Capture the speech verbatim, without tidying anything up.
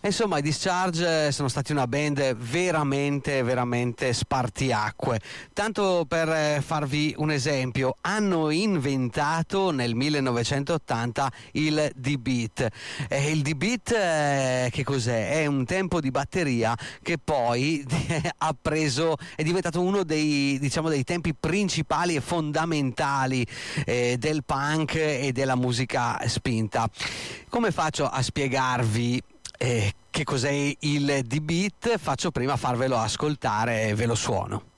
Insomma, i Discharge sono stati una band veramente, veramente spartiacque. Tanto per farvi un esempio, hanno inventato nel millenovecentottanta il D-Beat. E il D-Beat eh, che cos'è? È un tempo di batteria che poi ha preso, è diventato uno dei, diciamo, dei tempi principali e fondamentali eh, del punk e della musica spinta. Come faccio a spiegarvi Eh, che cos'è il D-Beat? Faccio prima farvelo ascoltare e ve lo suono.